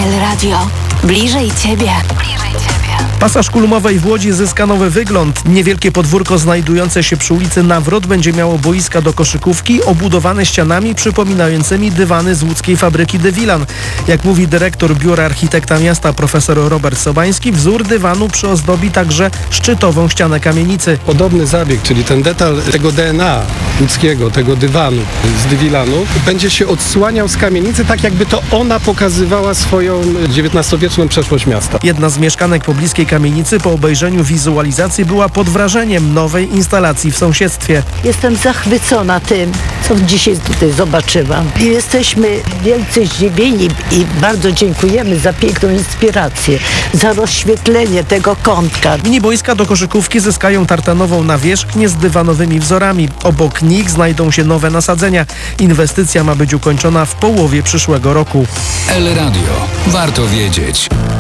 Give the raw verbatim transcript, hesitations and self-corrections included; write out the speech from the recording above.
El Radio. Bliżej Ciebie. Bliżej Ciebie. Pasa szkulmowej w Łodzi zyska nowy wygląd. Niewielkie podwórko znajdujące się przy ulicy Nawrot będzie miało boiska do koszykówki obudowane ścianami przypominającymi dywany z łódzkiej fabryki De Vilan. Jak mówi dyrektor Biura Architekta Miasta profesor Robert Sobański, wzór dywanu przyozdobi także szczytową ścianę kamienicy. Podobny zabieg, czyli ten detal tego D N A łódzkiego, tego dywanu z De Vilanu, będzie się odsłaniał z kamienicy, tak jakby to ona pokazywała swoją dziewiętnastowieczną przeszłość miasta. Jedna z mieszkanek pobliskiej kamienicy po obejrzeniu wizualizacji była pod wrażeniem nowej instalacji w sąsiedztwie. Jestem zachwycona tym, co dzisiaj tutaj zobaczyłam. I jesteśmy wielce zdziwieni i bardzo dziękujemy za piękną inspirację, za rozświetlenie tego kątka. Mini boiska do koszykówki zyskają tartanową nawierzchnię z dywanowymi wzorami. Obok nich znajdą się nowe nasadzenia. Inwestycja ma być ukończona w połowie przyszłego roku. El Radio. Warto wiedzieć.